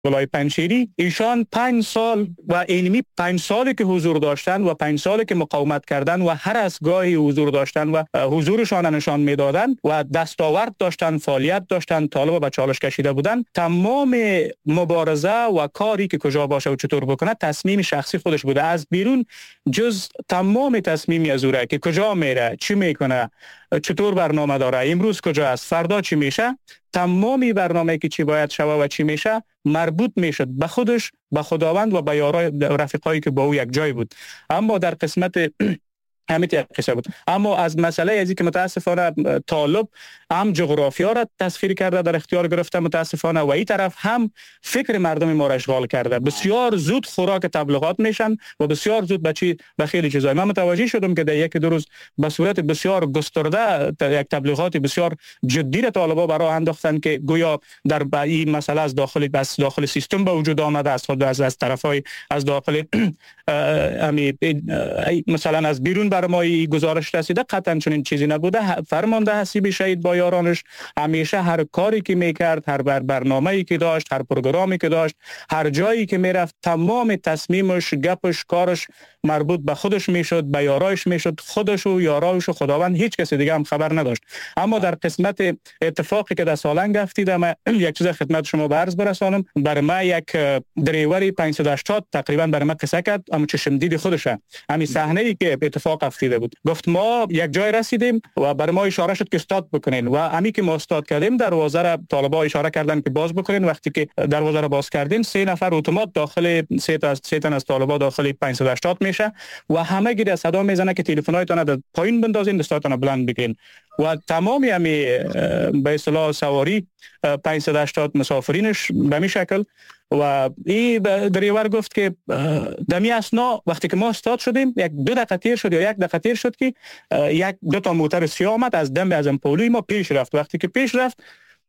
ولای پنجشیری، ایشان 5 سال و اینمی 5 سالی که حضور داشتن و 5 سالی که مقاومت کردن و هر از گاهی حضور داشتن و حضورشان نشان میدادن و دستاورد داشتن، فعالیت داشتن، طالب به چالش کشیده بودن. تمام مبارزه و کاری که کجا باشه و چطور بکنه تصمیم شخصی خودش بوده. از بیرون جز تمام تصمیمی از اوره که کجا میره، چی میکنه، چطور برنامه داره، امروز کجا است، فردا چی میشه، تمامی برنامه که چی باید شوه و چی میشه مربوط میشد به خودش، به خداوند و به یارای رفیقایی که با او یک جای بود. اما در قسمت همیت یک قصه بود. اما از مسئله ازی که متاسفانه طالب هم جغرافیا را تسخیر کرده، در اختیار گرفته متاسفانه، و این طرف هم فکر مردم ما را اشغال کرده. بسیار زود خوراک تبلیغات میشن و بسیار زود به خیلی چیزای. من متوجه شدم که در یک دو روز به صورت بسیار گسترده یک تبلیغات بسیار جدی را طالبا برای انداختن که گویا در این مسئله از داخل سیستم به وجود آمده است، خود از طرفای از داخل مثلا از بیرون بر ما گزارش رسیده. قطعا چنین چیزی نبوده. فرمانده حسیب شهید با یارانش همیشه هر کاری که میکرد، هر برنامه‌ای که داشت، هر پروگرامی که داشت، هر جایی که میرفت، تمام تصمیمش، گپش، کارش مربوط به خودش میشد، به یارایش میشد. خودش و یارایش و خداوند، هیچ کسی دیگه هم خبر نداشت. اما در قسمت اتفاقی که در سالنگ افتیده، من یک چیز خدمت شما به عرض برسانم. برای ما یک دریوری 580 تقریبا برای ما قصه کرد، اما چشم دید خودشه. همین صحنه ای که اتفاق افتیده بود، گفت ما یک جای رسیدیم و برای ما اشاره شد که استاد بکنین و همین که ما استاد کردیم دروازه را طالبا اشاره کردن که باز بکنین. وقتی که دروازه را باز کردین 3 نفر اتومات داخل 3 تن از طالبا داخل 580 میشه و همه گیر صدا میزنه که تلفن‌هایتون از پایین بندازین، دستاتون بلند بگیرین و تمامی همی به اصطلاح سواری 580 مسافرینش به می شکل. و این دریور گفت که دمی اسنا وقتی که ما استاد شدیم 2 دقیقه تیر شد یا 1 دقیقه تیر شد که 2 تا موتر سیاه آمد از دم از پولوی ما پیش رفت. وقتی که پیش رفت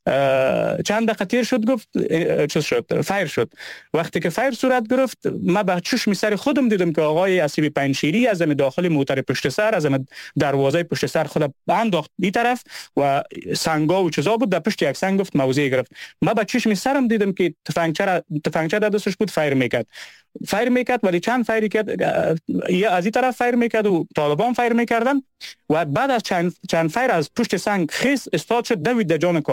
چند دقیقه تیر شد، گفت چیز شد، فایر شد. وقتی که فایر صورت گرفت ما به چشم سر خودم دیدم که آقای حسیب پنجشیری از داخل موتر پشت سر، از دروازه پشت سر خود انداخت این طرف و سنگا و چیزا بود، در پشت یک سنگ گفت موضع گرفت. ما به چشم سرم دیدم که تفنگچه در دستش بود، فایر میکرد ولی چند فایری کرد، از این طرف فایر میکرد و طالبان فایر میکردن و بعد از چند فایر از پشت سنگ خیس استاد شد، دوید در جان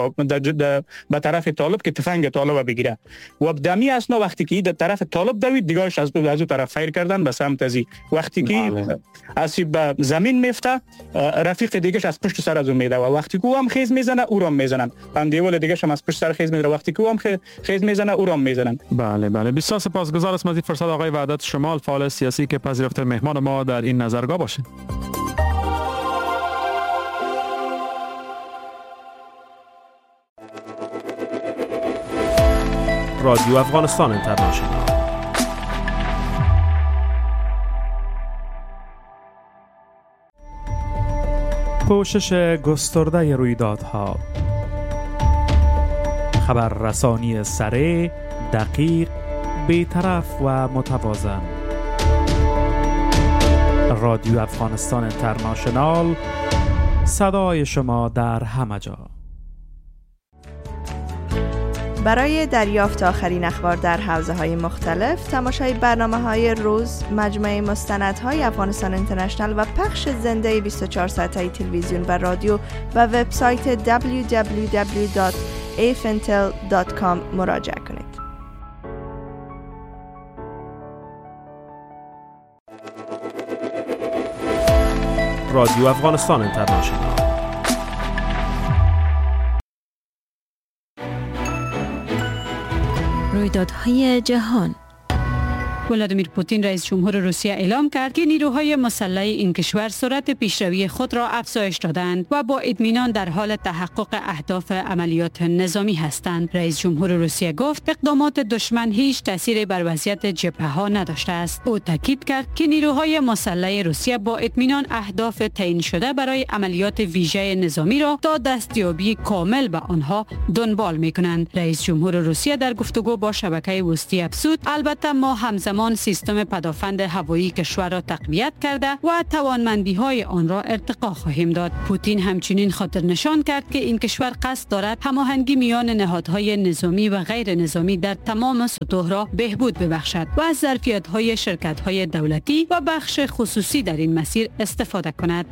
به طرف طالب که تفنگ طالب بگیره و دمی اسنا وقتی که در طرف طالب دوید دیگهش از اون طرف فایر کردن به سمت ازی. وقتی که اسیب به زمین میفته رفیق دیگهش از پشت سر از اون میده و وقتی که او هم خیز میزنه او را میزنن، اندیول دیگهش هم از پشت سر خیز میزنه، وقتی که او هم خیز میزنه او را میزنن. بله بسیار سپاسگزارم از این فرصت آقای وحدت شمال، فعال سیاسی که پذیرفته مهمان ما در این نظرگاه باشید. رادیو افغانستان اینترنشنال. پوشش گسترده رویدادها، خبررسانی سریع، دقیق، بی‌طرف و متوازن. رادیو افغانستان اینترنشنال، صدای شما در همه جا. برای دریافت آخرین اخبار در حوزه‌های مختلف، تماشای برنامه‌های روز، مجموعه مستندهای افغانستان اینترنشنال و پخش زنده 24 ساعته تلویزیون و رادیو و وبسایت www.afintel.com مراجعه کنید. رادیو افغانستان اینترنشنال. رویدادهای جهان. ولادیمیر پوتین رئیس جمهور روسیه اعلام کرد که نیروهای مسلح این کشور سرعت پیشروی خود را افزایش دادند و با اطمینان در حال تحقق اهداف عملیات نظامی هستند. رئیس جمهور روسیه گفت اقدامات دشمن هیچ تأثیری بر وضعیت جبهه‌ها نداشته است. او تاکید کرد که نیروهای مسلح روسیه با اطمینان اهداف تعیین شده برای عملیات ویژه نظامی را تا دستیابی کامل به آنها دنبال می‌کنند. رئیس جمهور روسیه در گفتگو با شبکه وسطی افزود البته ما همزمان همان سیستم پدافند هوایی کشور را تقویت کرده و توانمندی‌های آن را ارتقا خواهیم داد. پوتین همچنین خاطر نشان کرد که این کشور قصد دارد هماهنگی میان نهادهای نظامی و غیر نظامی در تمام سطوح را بهبود ببخشد و از ظرفیت‌های شرکت‌های دولتی و بخش خصوصی در این مسیر استفاده کند.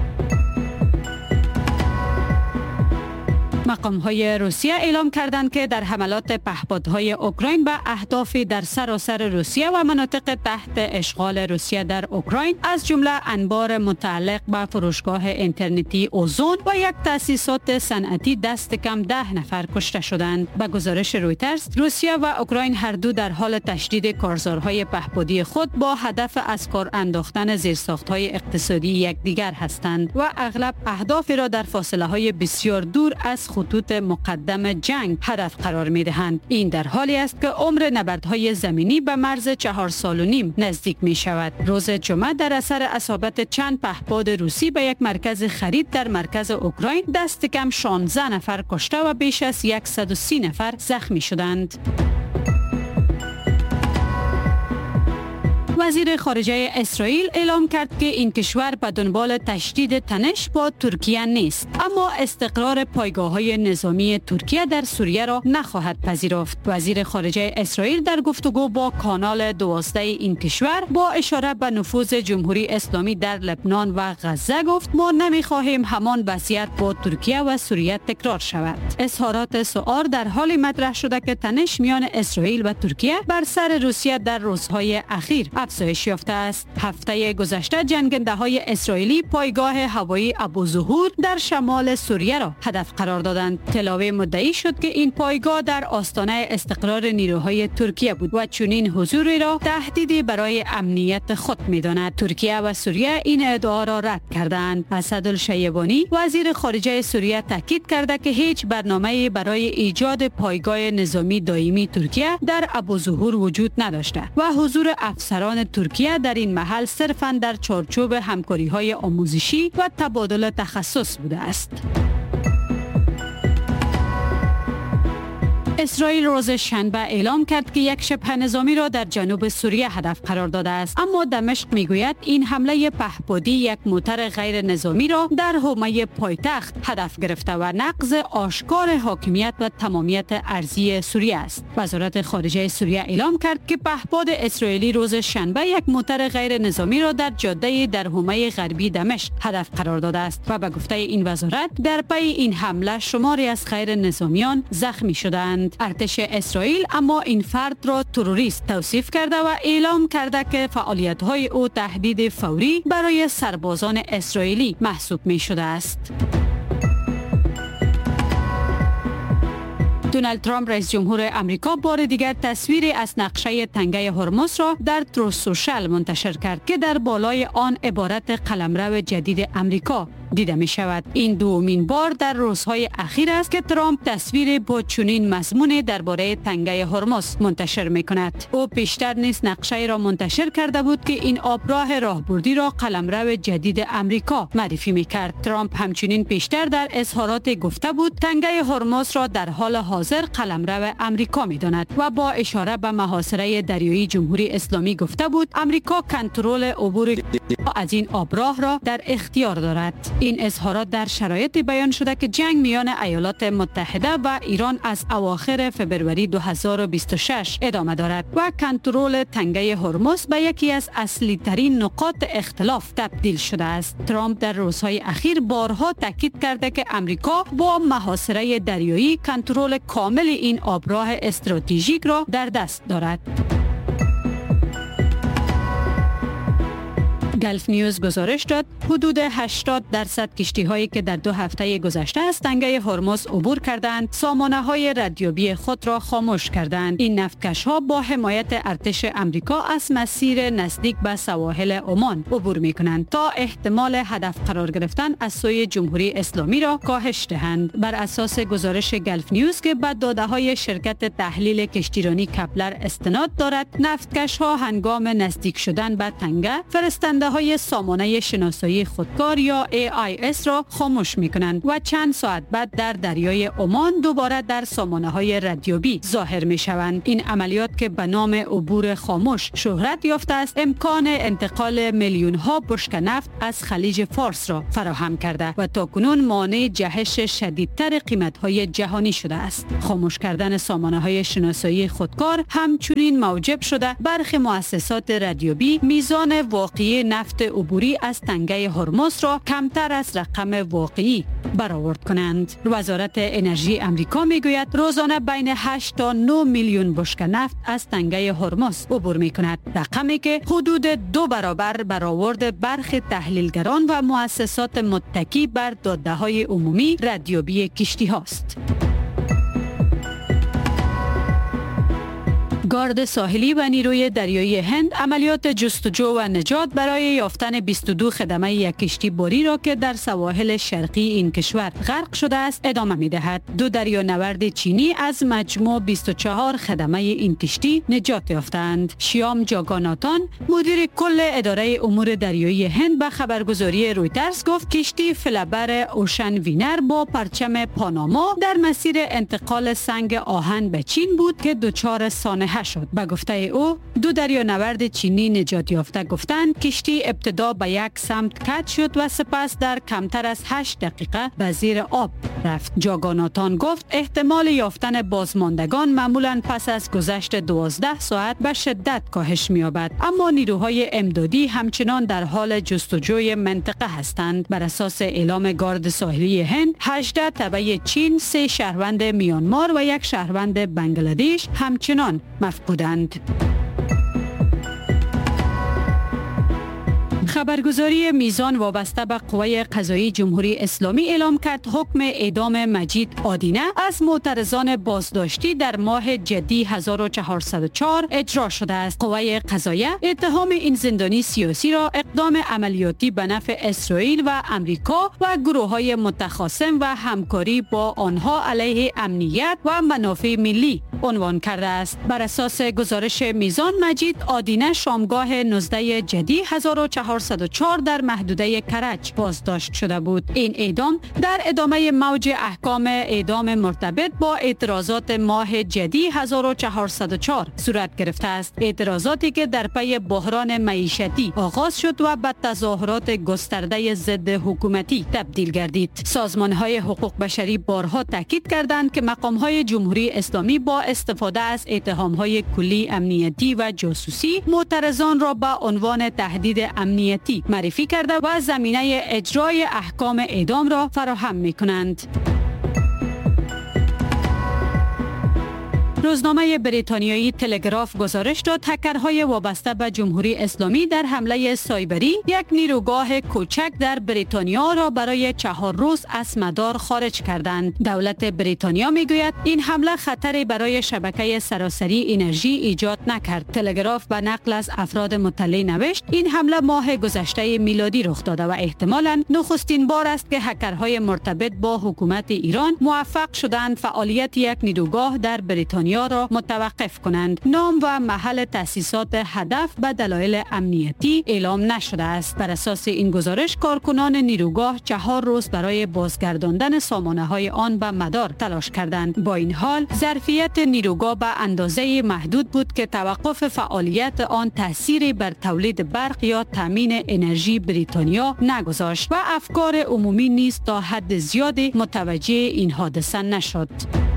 مقام‌های روسیه اعلام کردند که در حملات پهپادهای اوکراین به اهداف در سراسر روسیه و مناطق تحت اشغال روسیه در اوکراین از جمله انبار متعلق به فروشگاه اینترنتی اوزون و یک تأسیسات صنعتی دست کم 10 نفر کشته شدند. به گزارش رویترز، روسیه و اوکراین هر دو در حال تشدید کارزارهای پهپادی خود با هدف از کار انداختن زیرساخت‌های اقتصادی یکدیگر هستند و اغلب اهدافی را در فاصله‌های بسیار دور از خطوط مقدم جنگ هدف قرار می دهند. این در حالی است که عمر نبردهای زمینی به مرز 4.5 سال نزدیک می شود. روز جمعه در اثر اصابت چند پهپاد روسی به یک مرکز خرید در مرکز اوکراین دست کم 16 نفر کشته و بیش از 130 نفر زخمی شدند. وزیر خارجه اسرائیل اعلام کرد که این کشور به دنبال تشدید تنش با ترکیه نیست، اما استقرار پایگاه‌های نظامی ترکیه در سوریه را نخواهد پذیرفت. وزیر خارجه اسرائیل در گفتگو با کانال 12 این کشور با اشاره به نفوذ جمهوری اسلامی در لبنان و غزه گفت: ما نمی‌خواهیم همان وضعیت با ترکیه و سوریه تکرار شود. اظهارات سوار در حال مطرح شده که تنش میان اسرائیل و ترکیه بر سر روسیه در روزهای اخیر افزایش یافته است. هفته گذشته جنگنده‌های اسرائیلی پایگاه هوایی ابوظهور در شمال سوریه را هدف قرار دادند. تلاوی مدعی شد که این پایگاه در آستانه استقرار نیروهای ترکیه بود و چنین حضوری را تهدیدی برای امنیت خود می‌داند. ترکیه و سوریه این ادعا را رد کردند. اسدالشیبانی وزیر خارجه سوریه تاکید کرده که هیچ برنامه‌ای برای ایجاد پایگاه نظامی دائمی ترکیه در ابوظهور وجود نداشته و حضور افسران ترکیه در این محل صرفاً در چارچوب همکاری‌های آموزشی و تبادل تخصص بوده است. اسرائیل روز شنبه اعلام کرد که یک شبه نظامی را در جنوب سوریه هدف قرار داده است، اما دمشق میگوید این حمله پهپادی یک موتر غیر نظامی را در حومه پایتخت هدف گرفته و نقض آشکار حاکمیت و تمامیت ارضی سوریه است. وزارت خارجه سوریه اعلام کرد که پهپاد اسرائیلی روز شنبه یک موتر غیر نظامی را در جاده در حومه غربی دمشق هدف قرار داده است و به گفته این وزارت در پی این حمله شماری از غیر نظامیان زخمی شدند. ارتش اسرائیل اما این فرد را تروریست توصیف کرده و اعلام کرده که فعالیت‌های او تهدید فوری برای سربازان اسرائیلی محسوب می شده است. دونالد ترامپ رئیس جمهور امریکا بار دیگر تصویری از نقشه تنگه هرمز را در تروث سوشال منتشر کرد که در بالای آن عبارت قلمرو جدید امریکا دیده می شود. این دومین بار در روزهای اخیر است که ترامپ تصویر با چنین مضمونی درباره تنگه هرمز منتشر می کند. او پیشتر نیز نقشه را منتشر کرده بود که این آبراه راهبردی را قلمرو جدید امریکا معرفی می کرد. ترامپ همچنین پیشتر در اظهارات گفته بود تنگه هرمز را در حال حاضر قلمرو امریکا می داند و با اشاره به محاصره دریایی جمهوری اسلامی گفته بود امریکا کنترل عبور از این آبراه را در اختیار دارد. این اظهارات در شرایطی بیان شده که جنگ میان ایالات متحده و ایران از اواخر فبروری 2026 ادامه دارد و کنترل تنگه هرمز به یکی از اصلی ترین نقاط اختلاف تبدیل شده است. ترامپ در روزهای اخیر بارها تاکید کرده که امریکا با محاصره دریایی کنترل کامل این آبراه استراتژیک را در دست دارد. گلف نیوز گزارش داد حدود 80% کشتی‌هایی که در 2 هفته گذشته از تنگه هرمز عبور کردند سامانه‌های ردیابی خود را خاموش کردند. این نفتکش‌ها با حمایت ارتش امریکا از مسیر نزدیک به سواحل عمان عبور می‌کنند تا احتمال هدف قرار گرفتن از سوی جمهوری اسلامی را کاهش دهند. بر اساس گزارش گلف نیوز که به داده‌های شرکت تحلیل کشتیرانی کپلر استناد دارد، نفتکش‌ها هنگام نزدیک شدن به تنگه فرستنده های سامانه شناسایی خودکار یا AIS را خاموش می‌کنند و چند ساعت بعد در دریای عمان دوباره در سامانه های رادیویی ظاهر می‌شوند. این عملیات که به نام عبور خاموش شهرت یافته است، امکان انتقال میلیون ها بشکه نفت از خلیج فارس را فراهم کرده و تاکنون مانع جهش شدیدتر قیمت‌های جهانی شده است. خاموش کردن سامانه‌های شناسایی خودکار همچنین موجب شده برخی مؤسسات رادیویی میزان واقعی نفت عبوری از تنگه هرمز را کمتر از رقم واقعی برآورد کنند. وزارت انرژی امریکا میگوید روزانه بین 8 تا 9 میلیون بشکه نفت از تنگه هرمز عبور می‌کند، رقمی که حدود 2 برابر برآورد برخی تحلیلگران و مؤسسات متکی بر داده‌های عمومی رادیویی کشتی هاست. گارد ساحلی و نیروی دریایی هند عملیات جستجو و نجات برای یافتن 22 خدمه یک کشتی باری را که در سواحل شرقی این کشور غرق شده است ادامه می دهد. 2 دریانورد چینی از مجموع 24 خدمه این کشتی نجات یافتند. شیام جاگاناتان مدیر کل اداره امور دریایی هند به خبرگزاری رویترز گفت کشتی فلبر اوشن وینر با پرچم پاناما در مسیر انتقال سنگ آهن به چین بود که دچار سانحه شد. به گفته او 2 دریانورد چینی نجات یافته گفتند کشتی ابتدا به یک سمت کج شد و سپس در کمتر از 8 دقیقه به زیر آب رفت. جاگاناتان گفت احتمال یافتن بازماندگان معمولا پس از گذشت 12 ساعت به شدت کاهش می‌یابد، اما نیروهای امدادی همچنان در حال جستجوی منطقه هستند. بر اساس اعلام گارد ساحلی هند 18 تبع چین، 3 شهروند میانمار و 1 شهروند بنگلادش همچنان مفقودند. خبرگزاری میزان وابسته به قوه قضایی جمهوری اسلامی اعلام کرد حکم اعدام مجید آدینه از معترضان بازداشتی در ماه جدی 1404 اجرا شده است. قوه قضاییه اتهام این زندانی سیاسی را اقدام عملیاتی به نفع اسرائیل و امریکا و گروه‌های متخاصم و همکاری با آنها علیه امنیت و منافع ملی عنوان کرده است. بر اساس گزارش میزان، مجید آدینه شامگاه 19 جدی 1404 در محدوده کرج بازداشت شده بود. این اعدام در ادامه موج احکام اعدام مرتبط با اعتراضات ماه جدی 1404 صورت گرفته است. اعتراضاتی که در پی بحران معیشتی آغاز شد و به تظاهرات گسترده ضد حکومتی تبدیل گردید. سازمان‌های حقوق بشری بارها تاکید کردند که مقام‌های جمهوری اسلامی با استفاده از اتهام‌های کلی امنیتی و جاسوسی معترضان را به عنوان تهدید امنیتی معرفی کرده و زمینه اجرای احکام اعدام را فراهم می‌کنند. روزنامه بریتانیایی تلگراف گزارش داد هکرهای وابسته به جمهوری اسلامی در حمله سایبری یک نیروگاه کوچک در بریتانیا را برای 4 روز از مدار خارج کردند. دولت بریتانیا میگوید این حمله خطری برای شبکه سراسری انرژی ایجاد نکرد. تلگراف به نقل از افراد مطلع نوشت این حمله ماه گذشته میلادی رخ داده و احتمالاً نخستین بار است که هکرهای مرتبط با حکومت ایران موفق شدند فعالیت یک نیروگاه در بریتانیا را متوقف کنند. نام و محل تأسیسات هدف به دلایل امنیتی اعلام نشده است. بر اساس این گزارش کارکنان نیروگاه 4 روز برای بازگرداندن سامانه‌های آن به مدار تلاش کردند. با این حال ظرفیت نیروگاه به اندازه محدود بود که توقف فعالیت آن تأثیری بر تولید برق یا تامین انرژی بریتانیا نگذاشت و افکار عمومی نیز تا حد زیادی متوجه این حادثه نشد.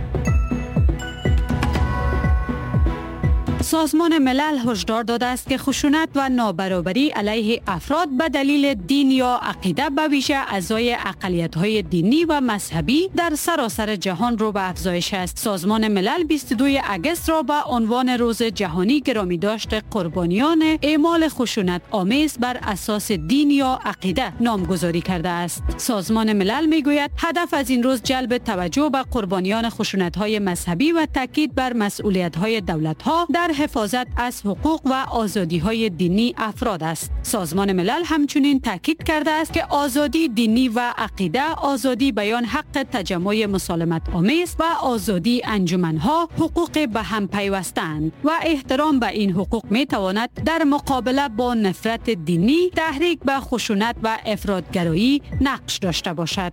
سازمان ملل هشدار داده است که خشونت و نابرابری علیه افراد به دلیل دین یا عقیده به ویژه اعضای اقلیت‌های دینی و مذهبی در سراسر جهان رو به افزایش است. سازمان ملل 22 اگست را به عنوان روز جهانی گرامی داشت قربانیان اعمال خشونت آمیز بر اساس دین یا عقیده نامگذاری کرده است. سازمان ملل میگوید هدف از این روز جلب توجه به قربانیان خشونت‌های مذهبی و تاکید بر مسئولیت‌های دولت‌ها در حفاظت از حقوق و آزادی‌های دینی افراد است. سازمان ملل همچنین تاکید کرده است که آزادی دینی و عقیده، آزادی بیان، حق تجمع مسالمت آمیز و آزادی انجمنها حقوق به هم پیوستند و احترام به این حقوق می‌تواند در مقابله با نفرت دینی، تحریک به خشونت و افراط‌گرایی نقش داشته باشد.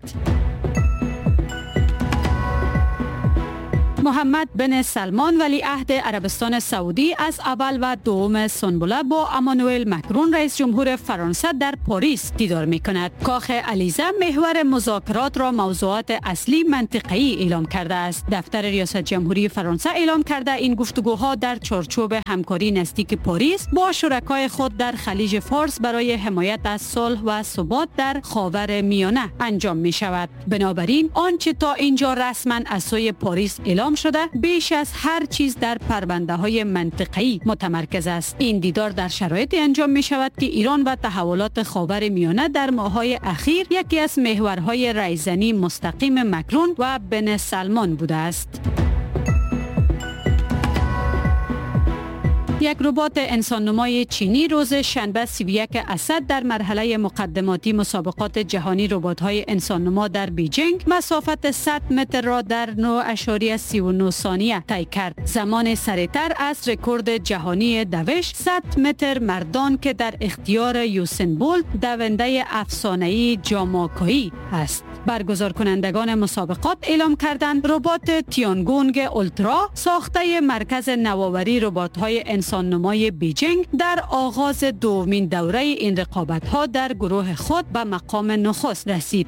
محمد بن سلمان ولیعهد عربستان سعودی از اول و دوم سنبوله با امانوئل مکرون رئیس جمهور فرانسه در پاریس دیدار می‌کند. کاخ الیزه محور مذاکرات را موضوعات اصلی منطقه‌ای اعلام کرده است. دفتر ریاست جمهوری فرانسه اعلام کرده این گفتگوها در چارچوب همکاری نزدیک پاریس با شرکای خود در خلیج فارس برای حمایت از صلح و ثبات در خاور میانه انجام می‌شود. بنابراین آنچه تا اینجا رسما از سوی پاریس اعلام شده بیش از هر چیز در پرونده‌های منطقه‌ای متمرکز است. این دیدار در شرایطی انجام می شود که ایران و تحولات خاور میانه در ماه‌های اخیر یکی از محورهای رایزنی مستقیم مکرون و بن سلمان بوده است. یک ربات انسان‌نمای چینی روز شنبه 31 اسد در مرحله مقدماتی مسابقات جهانی ربات‌های انسان‌نما در بیجینگ مسافت 100 متر را در 9.39 ثانیه طی کرد. زمان سریعتر از رکورد جهانی دوش 100 متر مردان که در اختیار یوسین بولت دونده افسانه‌ای جامائیکایی است. برگزار کنندگان مسابقات اعلام کردند ربات تیانگونگ اولترا ساخته مرکز نوآوری ربات‌های انسان‌نمای بیجینگ در آغاز دومین دوره این رقابت‌ها در گروه خود به مقام نخست رسید.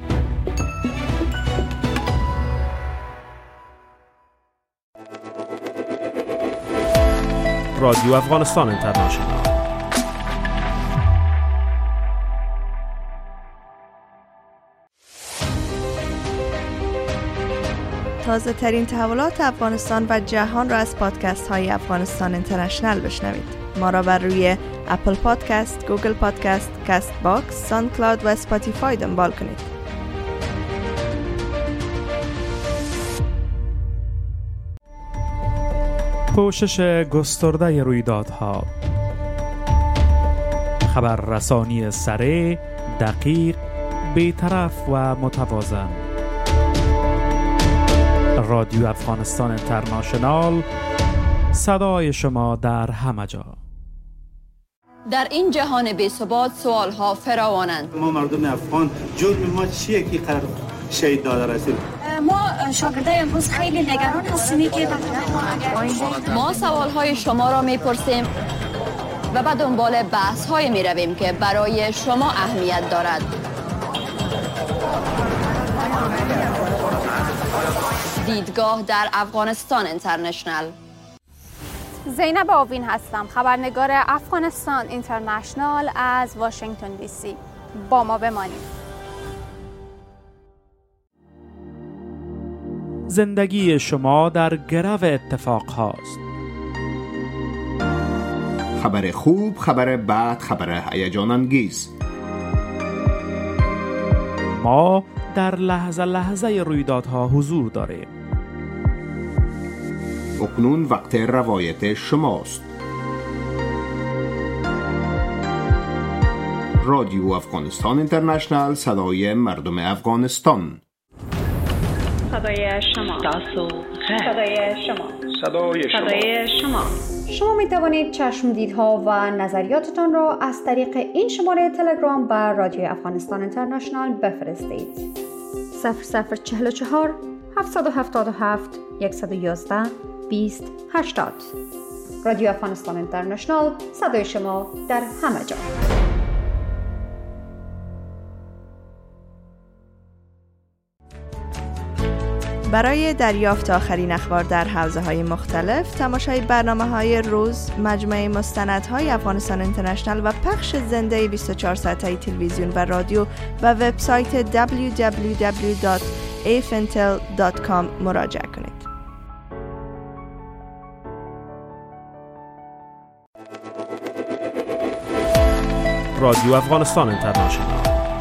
رادیو افغانستان اینترنشنال. تازه ترین تحولات افغانستان و جهان را از پادکست های افغانستان اینترنشنال بشنوید. ما را بر روی اپل پادکست، گوگل پادکست، کست باکس، ساوند کلاود و اسپاتیفای دنبال کنید. پوشش گسترده رویدادها، خبررسانی سریع، دقیق، بی‌طرف و متوازن. رادیو افغانستان اینترنشنال، صدای شما در همه جا. در این جهان بی‌ثبات سوال‌ها فراوانند. ما مردم افغان جرم ما چیه که قرار شهید داده رسید؟ ما شاگردای امروز خیلی نگران هستیم که ما سوال‌های شما را می‌پرسیم و به دنبال بحث‌های می‌رویم که برای شما اهمیت دارد. دیدگاه در افغانستان اینترنشنال. زینب آوین هستم، خبرنگار افغانستان اینترنشنال از واشنگتن دی سی. با ما بمانید. زندگی شما در گرو اتفاق هاست. خبر خوب، خبر بد، خبر هیجان انگیز. ما در لحظه لحظه رویدادها حضور داریم. اکنون وقت روایت شماست. رادیو افغانستان اینترنشنال، صدای مردم افغانستان. صدای شما. صدای شما. صدای شما. شما می توانید چشمدیدها و نظریاتتان را از طریق این شماره تلگرام بر رادیو افغانستان اینترنشنال بفرستید. 0044 777 111 2080. رادیو افغانستان اینترنشنال، صدای شما در همه جا. برای دریافت آخرین اخبار در حوزه‌های مختلف، تماشای برنامه‌های روز، مجموعه مستندهای افغانستان اینترنشنال و پخش زنده 24 ساعته تلویزیون و رادیو و وبسایت www.afintel.com مراجعه کنید. رادیو افغانستان اینترنشنال.